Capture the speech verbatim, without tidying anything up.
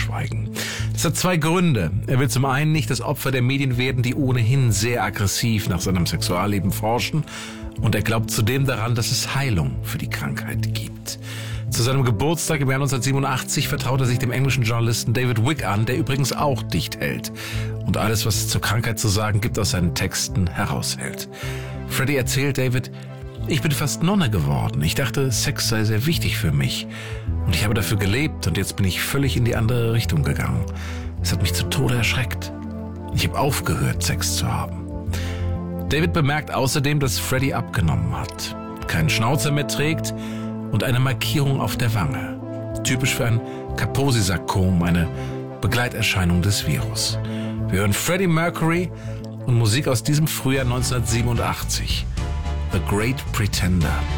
verschweigen. Das hat zwei Gründe. Er will zum einen nicht das Opfer der Medien werden, die ohnehin sehr aggressiv nach seinem Sexualleben forschen. Und er glaubt zudem daran, dass es Heilung für die Krankheit gibt. Zu seinem Geburtstag im Jahr neunzehnhundertsiebenundachtzig vertraut er sich dem englischen Journalisten David Wicke an, der übrigens auch dicht hält und alles, was es zur Krankheit zu sagen gibt, aus seinen Texten heraushält. Freddie erzählt David: Ich bin fast Nonne geworden. Ich dachte, Sex sei sehr wichtig für mich. Und ich habe dafür gelebt und jetzt bin ich völlig in die andere Richtung gegangen. Es hat mich zu Tode erschreckt. Ich habe aufgehört, Sex zu haben. David bemerkt außerdem, dass Freddie abgenommen hat, keinen Schnauzer mehr trägt und eine Markierung auf der Wange. Typisch für ein Kaposi-Sarkom, eine Begleiterscheinung des Virus. Wir hören Freddie Mercury und Musik aus diesem Frühjahr neunzehnhundertsiebenundachtzig. The Great Pretender.